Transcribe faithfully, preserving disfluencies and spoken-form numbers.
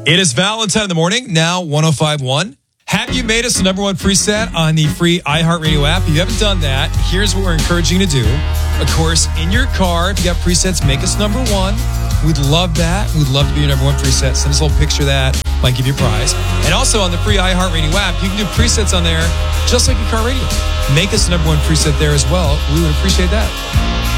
It is Valentine in the morning, now one oh five point one. Have you made us the number one preset on the free iHeartRadio app? If you haven't done that, here's what we're encouraging you to do. Of course, in your car, if you got presets, make us number one. We'd love that. We'd love to be your number one preset. Send us a little picture of that. Might give you a prize. And also on the free iHeartRadio app, you can do presets on there just like your car radio. Make us the number one preset there as well. We would appreciate that.